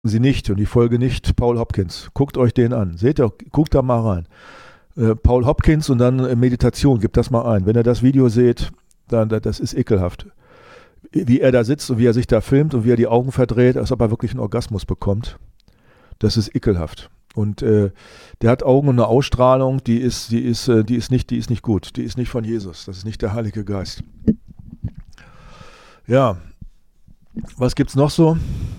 Sie nicht und ich folge nicht Paul Hopkins. Guckt euch den an. Seht ihr, guckt da mal rein. Paul Hopkins und dann Meditation, gebt das mal ein. Wenn ihr das Video seht, dann das ist ekelhaft. Wie er da sitzt und wie er sich da filmt und wie er die Augen verdreht, als ob er wirklich einen Orgasmus bekommt. Das ist ekelhaft. Und der hat Augen und eine Ausstrahlung, die ist nicht gut. Die ist nicht von Jesus. Das ist nicht der Heilige Geist. Ja, was gibt's noch so?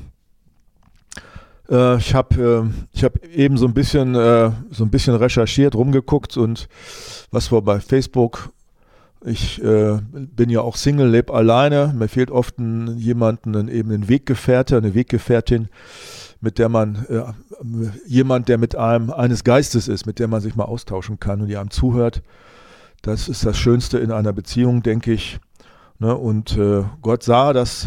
Ich hab eben so ein bisschen recherchiert, rumgeguckt und was war bei Facebook. Ich bin ja auch Single, lebe alleine. Mir fehlt oft einen Weggefährte, eine Weggefährtin, mit der man, jemand, der mit einem eines Geistes ist, mit der man sich mal austauschen kann und die einem zuhört. Das ist das Schönste in einer Beziehung, denke ich. Ne? Und Gott sah das,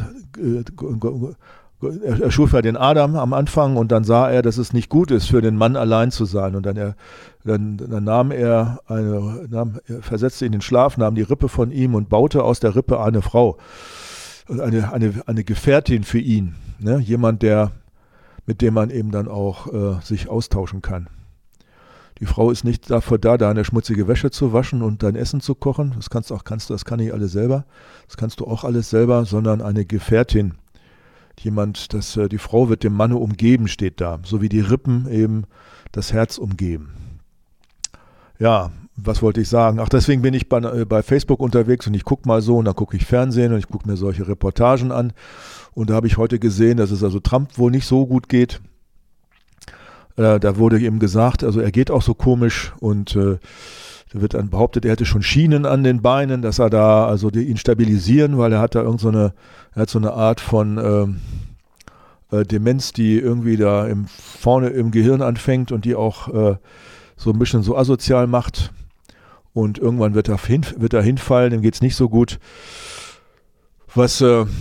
er schuf ja den Adam am Anfang und dann sah er, dass es nicht gut ist, für den Mann allein zu sein. Und dann versetzte ihn in den Schlaf, nahm die Rippe von ihm und baute aus der Rippe eine Frau, eine Gefährtin für ihn. Ne? Jemand, mit dem man eben dann auch sich austauschen kann. Die Frau ist nicht dafür da, deine schmutzige Wäsche zu waschen und dein Essen zu kochen. Das das kann nicht alles selber. Das kannst du auch alles selber, sondern eine Gefährtin. Die Frau wird dem Manne umgeben, steht da. So wie die Rippen eben das Herz umgeben. Ja, was wollte ich sagen? Ach, deswegen bin ich bei Facebook unterwegs und ich gucke mal so und dann gucke ich Fernsehen und ich gucke mir solche Reportagen an. Und da habe ich heute gesehen, dass es also Trump wohl nicht so gut geht. Da wurde ihm gesagt, also er geht auch so komisch und da wird dann behauptet, er hätte schon Schienen an den Beinen, dass er da, also die ihn stabilisieren, weil er hat da so eine Art von Demenz, die irgendwie da vorne im Gehirn anfängt und die auch so ein bisschen so asozial macht. Und irgendwann wird er hinfallen, dem geht es nicht so gut. Was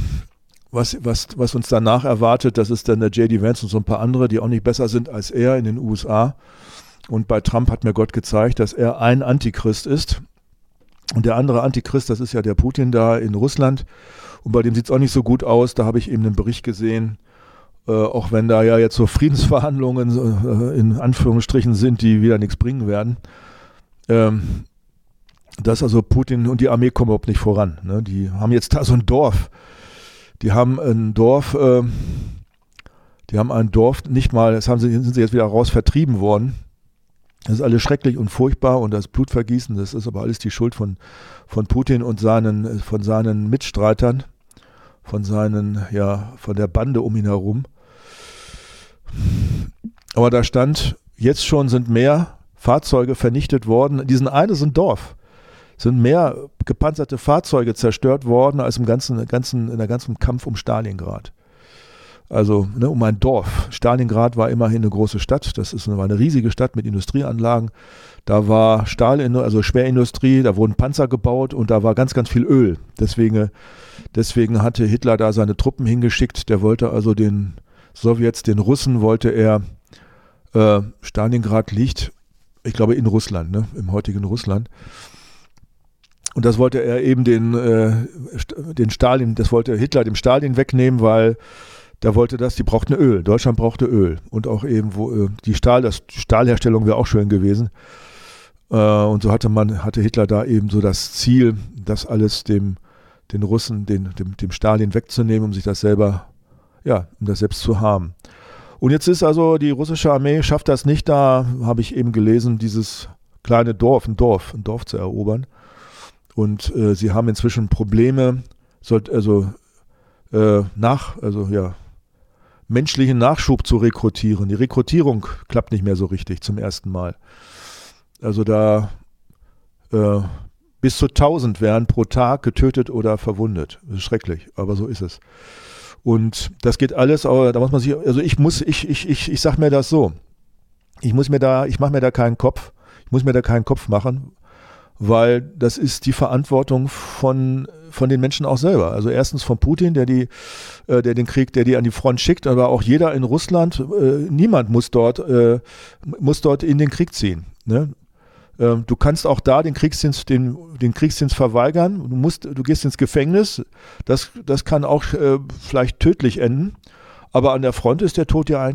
uns danach erwartet, das ist dann der J.D. Vance und so ein paar andere, die auch nicht besser sind als er in den USA. Und bei Trump hat mir Gott gezeigt, dass er ein Antichrist ist. Und der andere Antichrist, das ist ja der Putin da in Russland. Und bei dem sieht es auch nicht so gut aus. Da habe ich eben einen Bericht gesehen, auch wenn da ja jetzt so Friedensverhandlungen in Anführungsstrichen sind, die wieder nichts bringen werden. Dass also Putin und die Armee kommen überhaupt nicht voran. Ne? Die haben jetzt da so ein Dorf. Die haben ein Dorf nicht mal, sind sie jetzt wieder raus vertrieben worden. Das ist alles schrecklich und furchtbar und das Blutvergießen, das ist aber alles die Schuld von Putin und von seinen Mitstreitern, von der Bande um ihn herum. Aber da stand, jetzt schon sind mehr Fahrzeuge vernichtet worden. In diesem ein Dorf sind mehr gepanzerte Fahrzeuge zerstört worden als in der ganzen Kampf um Stalingrad. Also um ein Dorf. Stalingrad war immerhin eine große Stadt. War eine riesige Stadt mit Industrieanlagen. Da war also Schwerindustrie, da wurden Panzer gebaut und da war ganz, ganz viel Öl. Deswegen hatte Hitler da seine Truppen hingeschickt. Der wollte also den Sowjets, den Russen, wollte er, Stalingrad liegt, ich glaube in Russland, ne, im heutigen Russland. Und das wollte er eben das wollte Hitler dem Stalin wegnehmen, weil der wollte die brauchten Öl. Deutschland brauchte Öl. Und auch eben, die Stahlherstellung wäre auch schön gewesen. Und so hatte Hitler da eben so das Ziel, das alles den Russen, dem Stalin wegzunehmen, um sich das selber, um das selbst zu haben. Und jetzt ist also die russische Armee, schafft das nicht, da habe ich eben gelesen, dieses kleine Dorf zu erobern. Und sie haben inzwischen Probleme, menschlichen Nachschub zu rekrutieren. Die Rekrutierung klappt nicht mehr so richtig zum ersten Mal. Also da bis zu 1000 werden pro Tag getötet oder verwundet. Das ist schrecklich, aber so ist es. Und das geht alles, aber da muss man sich, also ich sag mir das so. Ich mache mir da keinen Kopf. Ich muss mir da keinen Kopf machen, weil das ist die Verantwortung von den Menschen auch selber. Also erstens von Putin, der die an die Front schickt, aber auch jeder in Russland, niemand muss dort in den Krieg ziehen. Ne? Du kannst auch da den Kriegsdienst verweigern. Du gehst ins Gefängnis. Das kann auch vielleicht tödlich enden. Aber an der Front ist der Tod ja